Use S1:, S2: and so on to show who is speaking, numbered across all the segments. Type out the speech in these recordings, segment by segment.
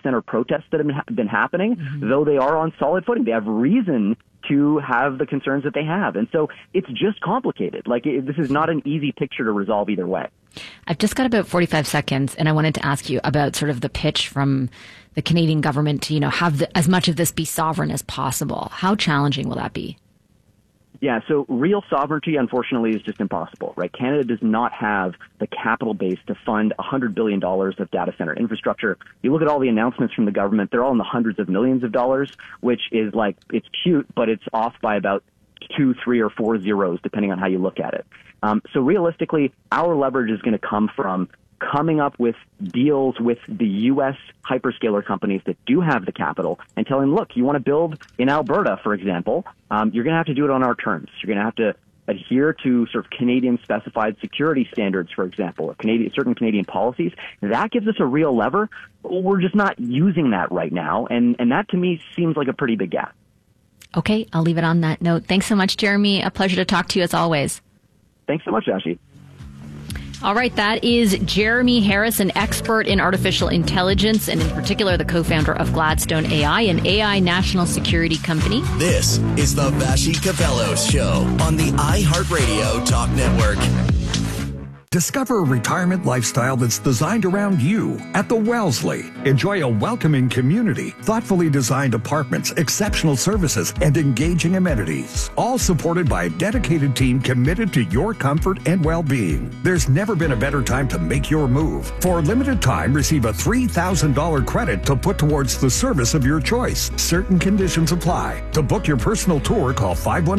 S1: center protests that have been happening, though they are on solid footing. They have reason to have the concerns that they have. And so it's just complicated. This is not an easy picture to resolve either way.
S2: I've just got about 45 seconds, and I wanted to ask you about sort of the pitch from the Canadian government to, have as much of this be sovereign as possible. How challenging will that be?
S1: Yeah, so real sovereignty, unfortunately, is just impossible, right? Canada does not have the capital base to fund $100 billion of data center infrastructure. You look at all the announcements from the government, they're all in the hundreds of millions of dollars, which is it's cute, but it's off by about 2, 3, or 4 zeros, depending on how you look at it. So realistically, our leverage is going to come from coming up with deals with the U.S. hyperscaler companies that do have the capital and telling them, look, you want to build in Alberta, for example, you're going to have to do it on our terms. You're going to have to adhere to sort of Canadian specified security standards, for example, or certain Canadian policies. That gives us a real lever. We're just not using that right now. And that to me seems like a pretty big gap.
S2: Okay, I'll leave it on that note. Thanks so much, Jeremy. A pleasure to talk to you as always.
S1: Thanks so much, Ashley.
S2: All right, that is Jeremy Harris, an expert in artificial intelligence, and in particular the co-founder of Gladstone AI, an AI national security company.
S3: This is the Vassy Kapelos Show on the iHeartRadio Talk Network.
S4: Discover a retirement lifestyle that's designed around you at the Wellesley. Enjoy a welcoming community, thoughtfully designed apartments, exceptional services, and engaging amenities. All supported by a dedicated team committed to your comfort and well-being. There's never been a better time to make your move. For a limited time, receive a $3,000 credit to put towards the service of your choice. Certain conditions apply. To book your personal tour, call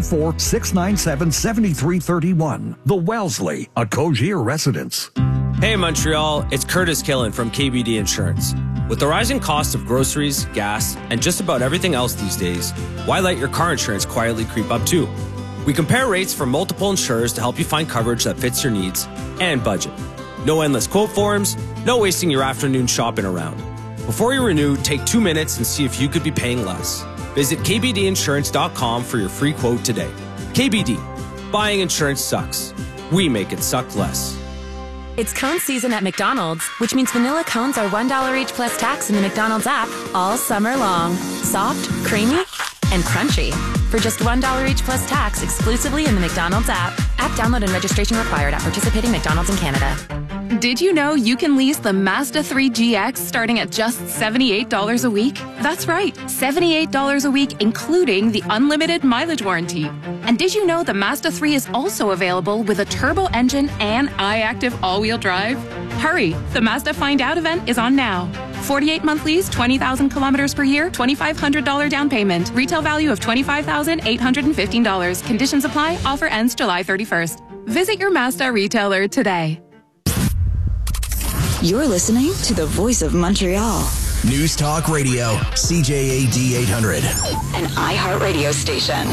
S4: 514-697-7331. The Wellesley, a Cogier residence.
S5: Hey Montreal, it's Curtis Killen from KBD Insurance. With the rising cost of groceries, gas, and just about everything else these days, why let your car insurance quietly creep up too? We compare rates from multiple insurers to help you find coverage that fits your needs and budget. No endless quote forms, no wasting your afternoon shopping around. Before you renew, take 2 minutes and see if you could be paying less. Visit kbdinsurance.com for your free quote today. KBD, buying insurance sucks. We make it suck less.
S6: It's cone season at McDonald's, which means vanilla cones are $1 each plus tax in the McDonald's app all summer long. Soft, creamy, and crunchy. For just $1 each plus tax exclusively in the McDonald's app. App download and registration required at participating McDonald's in Canada.
S7: Did you know you can lease the Mazda 3 GX starting at just $78 a week? That's right, $78 a week, including the unlimited mileage warranty. And did you know the Mazda 3 is also available with a turbo engine and iActive all-wheel drive? Hurry, the Mazda Find Out event is on now. 48-month lease, 20,000 kilometers per year, $2,500 down payment. Retail value of $25,815. Conditions apply. Offer ends July 31st. Visit your Mazda retailer today.
S8: You're listening to the Voice of Montreal.
S3: News Talk Radio, CJAD 800.
S8: An iHeartRadio station.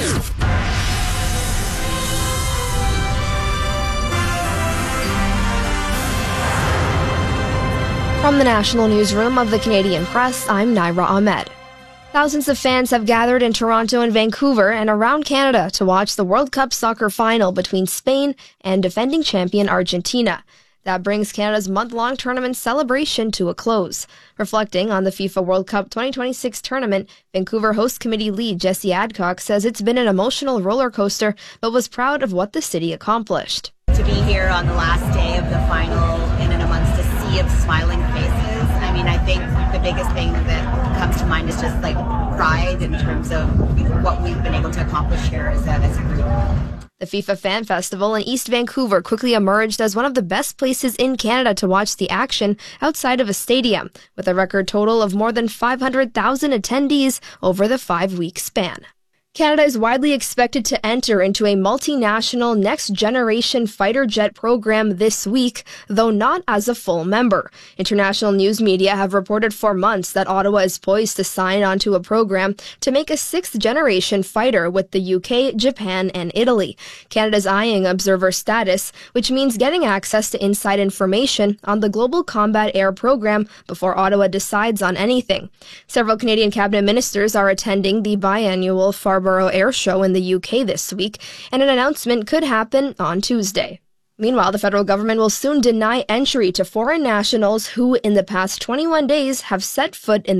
S9: From the National Newsroom of the Canadian Press, I'm Naira Ahmed. Thousands of fans have gathered in Toronto and Vancouver and around Canada to watch the World Cup soccer final between Spain and defending champion Argentina. That brings Canada's month-long tournament celebration to a close. Reflecting on the FIFA World Cup 2026 tournament, Vancouver Host Committee lead Jesse Adcock says it's been an emotional roller coaster, but was proud of what the city accomplished.
S10: To be here on the last day of the final and in amongst a sea of smiling faces, I mean, I think the biggest thing that comes to mind is just like pride in terms of what we've been able to accomplish here as a group.
S9: The FIFA Fan Festival in East Vancouver quickly emerged as one of the best places in Canada to watch the action outside of a stadium, with a record total of more than 500,000 attendees over the 5-week span. Canada is widely expected to enter into a multinational next-generation fighter jet program this week, though not as a full member. International news media have reported for months that Ottawa is poised to sign onto a program to make a sixth-generation fighter with the UK, Japan, and Italy. Canada's eyeing observer status, which means getting access to inside information on the Global Combat Air Program before Ottawa decides on anything. Several Canadian cabinet ministers are attending the biannual Farnborough Air Show in the UK this week, and an announcement could happen on Tuesday. Meanwhile, the federal government will soon deny entry to foreign nationals who, in the past 21 days, have set foot in